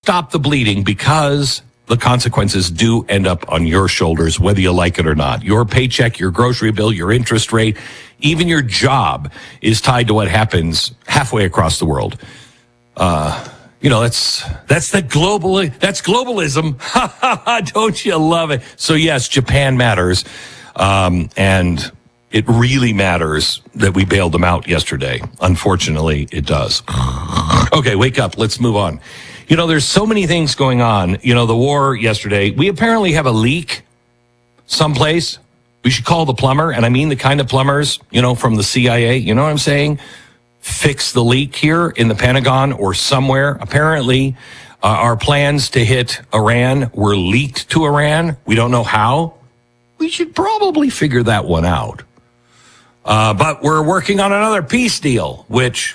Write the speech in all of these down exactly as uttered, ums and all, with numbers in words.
stop the bleeding, because the consequences do end up on your shoulders, whether you like it or not. Your paycheck, your grocery bill, your interest rate, even your job is tied to what happens halfway across the world. Uh, you know, that's that's the global that's globalism. Don't you love it? So yes, Japan matters, um, and it really matters that we bailed them out yesterday. Unfortunately, it does. Okay, wake up. Let's move on. You know, there's so many things going on. You know, the war yesterday. We apparently have a leak someplace. We should call the plumber, and I mean the kind of plumbers, you know, from the C I A. You know what I'm saying? Fix the leak here in the Pentagon or somewhere. Apparently, uh, our plans to hit Iran were leaked to Iran. We don't know how. We should probably figure that one out. Uh, but we're working on another peace deal, which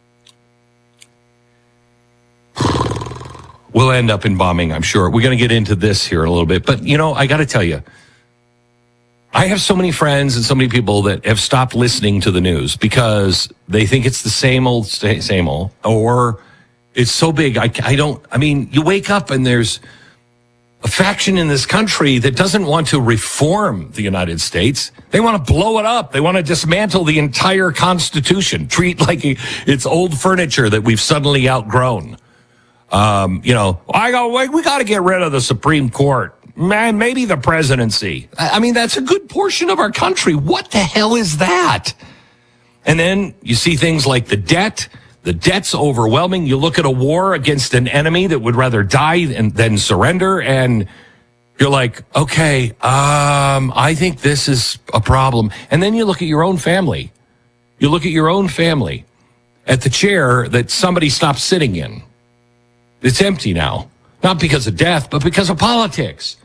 will end up in bombing, I'm sure. We're going to get into this here in a little bit. But, you know, I got to tell you, I have so many friends and so many people that have stopped listening to the news because they think it's the same old, same old, or it's so big. I, I don't, I mean, you wake up and there's a faction in this country that doesn't want to reform the United States. They want to blow it up. They want to dismantle the entire Constitution, treat like it's old furniture that we've suddenly outgrown. Um, you know, I go, wait, we got to get rid of the Supreme Court. Man, maybe the presidency. I mean, that's a good portion of our country. What the hell is that? And then you see things like the debt. The debt's overwhelming. You look at a war against an enemy that would rather die than, than surrender, and you're like, okay, um, I think this is a problem. And then you look at your own family. You look at your own family at the chair that somebody stopped sitting in. It's empty now, not because of death, but because of politics.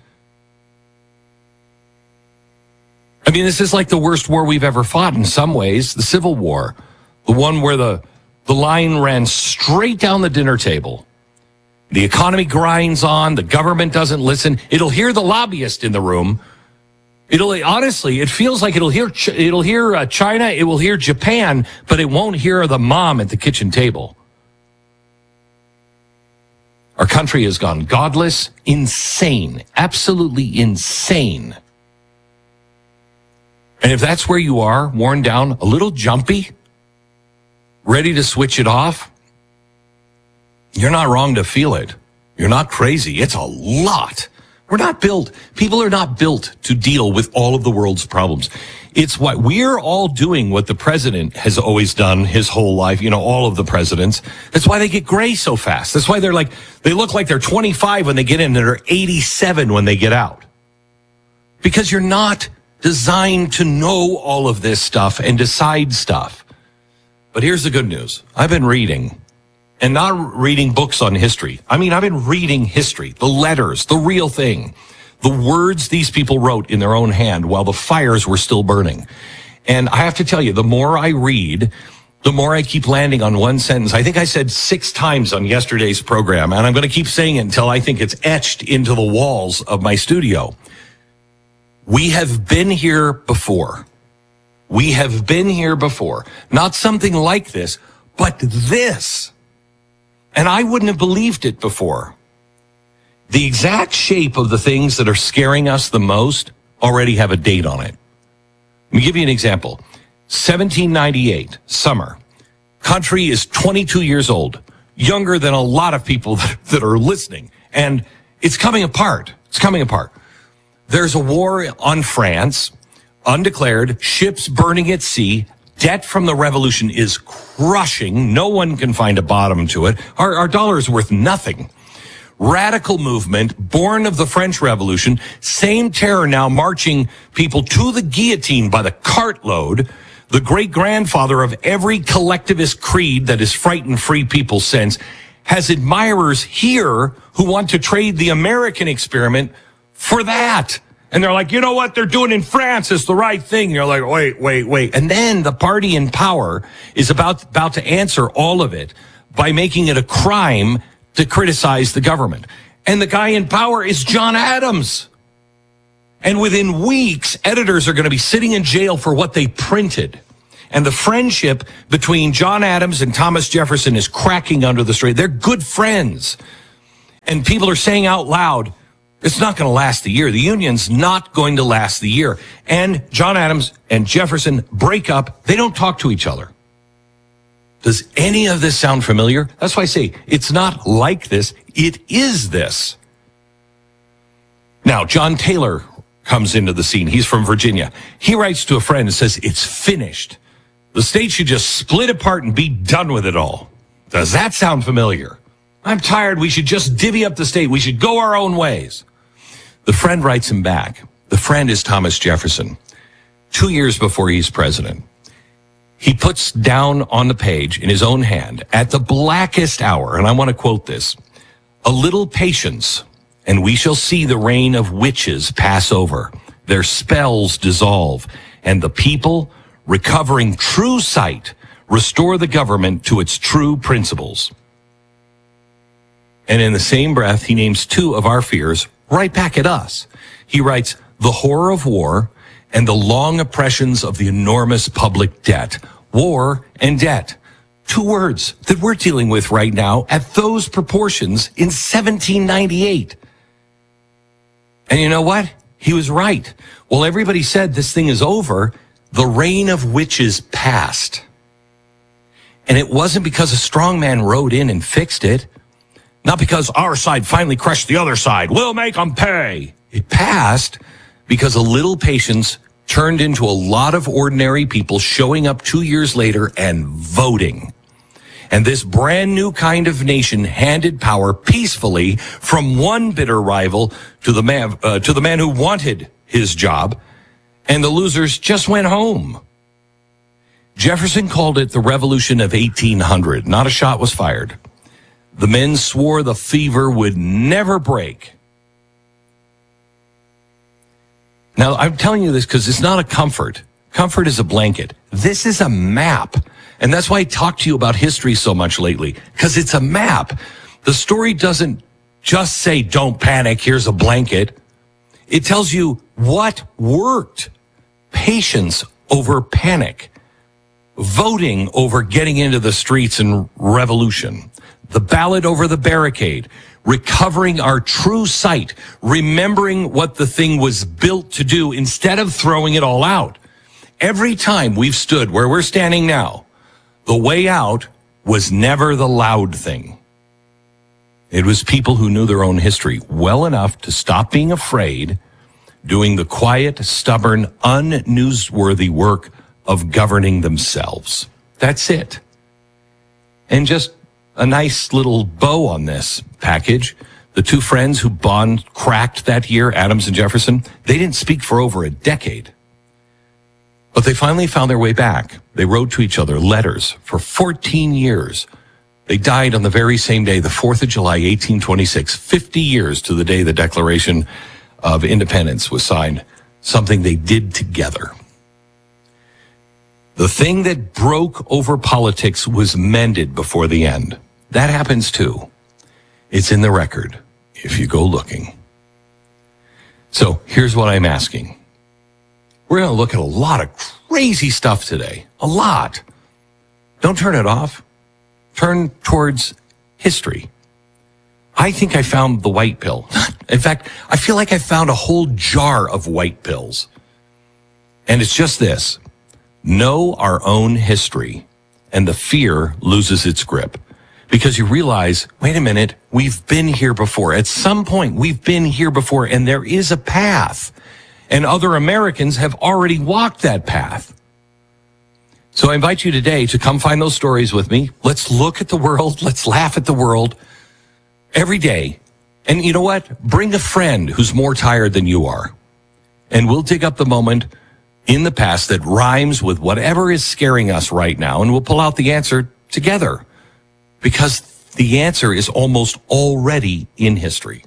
I mean, this is like the worst war we've ever fought in some ways, the Civil War, the one where the, the line ran straight down the dinner table. The economy grinds on, the government doesn't listen. It'll hear the lobbyist in the room. It'll honestly, it feels like it'll hear it'll hear uh, China, it will hear Japan, but it won't hear the mom at the kitchen table. Our country has gone godless, insane, absolutely insane. And if that's where you are, worn down, a little jumpy, ready to switch it off, you're not wrong to feel it. You're not crazy. It's a lot. We're not built. People are not built to deal with all of the world's problems. It's what we're all doing, what the president has always done his whole life, you know, all of the presidents. That's why they get gray so fast. That's why they're like, they look like they're twenty-five when they get in and they're eighty-seven when they get out. Because you're not designed to know all of this stuff and decide stuff. But here's the good news. I've been reading, and not reading books on history. I mean, I've been reading history, the letters, the real thing, the words these people wrote in their own hand while the fires were still burning. And I have to tell you, the more I read, the more I keep landing on one sentence. I think I said six times on yesterday's program, and I'm going to keep saying it until I think it's etched into the walls of my studio. We have been here before. We have been here before. Not something like this, but this. And I wouldn't have believed it before. The exact shape of the things that are scaring us the most already have a date on it. Let me give you an example. seventeen ninety-eight, summer. Country is twenty-two years old, younger than a lot of people that, that are listening. And it's coming apart. It's coming apart. There's a war on France, undeclared, ships burning at sea. Debt from the revolution is crushing. No one can find a bottom to it. Our, our dollar is worth nothing. Radical movement, born of the French Revolution. Same terror now marching people to the guillotine by the cartload. The great-grandfather of every collectivist creed that has frightened free people since has admirers here who want to trade the American experiment for that. And they're like, you know what they're doing in France is the right thing. You're like, wait, wait, wait. And then the party in power is about, about to answer all of it by making it a crime to criticize the government. And the guy in power is John Adams. And within weeks, editors are going to be sitting in jail for what they printed. And the friendship between John Adams and Thomas Jefferson is cracking under the strain. They're good friends. And people are saying out loud, it's not going to last the year. The union's not going to last the year. And John Adams and Jefferson break up. They don't talk to each other. Does any of this sound familiar? That's why I say it's not like this. It is this. Now, John Taylor comes into the scene. He's from Virginia. He writes to a friend and says, it's finished. The state should just split apart and be done with it all. Does that sound familiar? I'm tired. We should just divvy up the state. We should go our own ways. The friend writes him back. The friend is Thomas Jefferson. Two years before he's president, he puts down on the page in his own hand at the blackest hour, and I want to quote this, a little patience, and we shall see the reign of witches pass over, their spells dissolve, and the people, recovering true sight, restore the government to its true principles. And in the same breath, he names two of our fears right back at us. He writes, the horror of war and the long oppressions of the enormous public debt. War and debt. Two words that we're dealing with right now at those proportions in seventeen ninety-eight. And you know what? He was right. Well, everybody said this thing is over. The reign of witches passed. And it wasn't because a strong man rode in and fixed it. Not because our side finally crushed the other side. We'll make them pay. It passed because a little patience turned into a lot of ordinary people showing up two years later and voting. And this brand new kind of nation handed power peacefully from one bitter rival to the man, uh, to the man who wanted his job. And the losers just went home. Jefferson called it the Revolution of eighteen hundred. Not a shot was fired. The men swore the fever would never break. Now, I'm telling you this because it's not a comfort. Comfort is a blanket. This is a map. And that's why I talk to you about history so much lately, because it's a map. The story doesn't just say, don't panic, here's a blanket. It tells you what worked. Patience over panic. Voting over getting into the streets and revolution. The ballot over the barricade, recovering our true sight, remembering what the thing was built to do instead of throwing it all out. Every time we've stood where we're standing now, the way out was never the loud thing. It was people who knew their own history well enough to stop being afraid, doing the quiet, stubborn, unnewsworthy work of governing themselves. That's it. And just a nice little bow on this package. The two friends who bond cracked that year, Adams and Jefferson, they didn't speak for over a decade. But they finally found their way back. They wrote to each other letters for fourteen years. They died on the very same day, the fourth of July, eighteen twenty-six, fifty years to the day the Declaration of Independence was signed, something they did together. The thing that broke over politics was mended before the end. That happens too. It's in the record if you go looking. So here's what I'm asking. We're going to look at a lot of crazy stuff today. A lot. Don't turn it off. Turn towards history. I think I found the white pill. In fact, I feel like I found a whole jar of white pills. And it's just this. Know our own history, and the fear loses its grip. Because you realize, wait a minute, we've been here before. At some point, we've been here before, and there is a path. And other Americans have already walked that path. So I invite you today to come find those stories with me. Let's look at the world. Let's laugh at the world every day. And you know what? Bring a friend who's more tired than you are. And we'll dig up the moment in the past that rhymes with whatever is scaring us right now, and we'll pull out the answer together. Because the answer is almost already in history.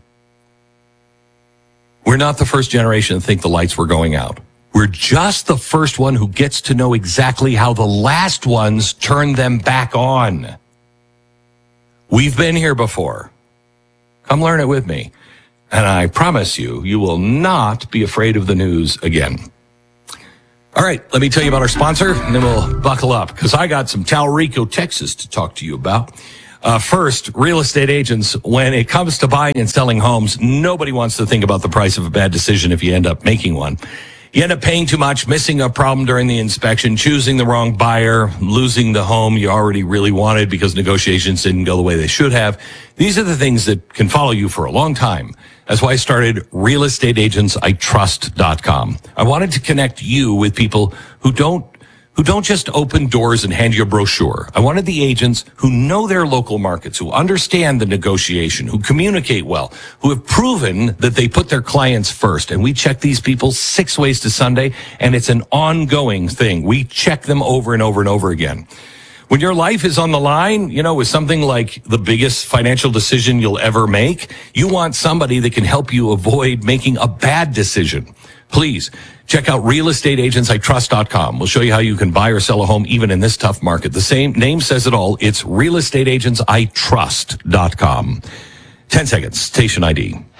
We're not the first generation to think the lights were going out. We're just the first one who gets to know exactly how the last ones turned them back on. We've been here before. Come learn it with me. And I promise you, you will not be afraid of the news again. All right, let me tell you about our sponsor, and then we'll buckle up, because I got some Talrico, Texas to talk to you about. Uh, first, real estate agents, when it comes to buying and selling homes, nobody wants to think about the price of a bad decision if you end up making one. You end up paying too much, missing a problem during the inspection, choosing the wrong buyer, losing the home you already really wanted because negotiations didn't go the way they should have. These are the things that can follow you for a long time. That's why I started real estate agents I trust dot com. I wanted to connect you with people who don't who don't just open doors and hand you a brochure. I wanted the agents who know their local markets, who understand the negotiation, who communicate well, who have proven that they put their clients first. And we check these people six ways to Sunday, and it's an ongoing thing. We check them over and over and over again. When your life is on the line, you know, with something like the biggest financial decision you'll ever make, you want somebody that can help you avoid making a bad decision. Please check out real estate agents I trust dot com. We'll show you how you can buy or sell a home even in this tough market. The same name says it all. It's real estate agents I trust dot com. ten seconds. Station I D.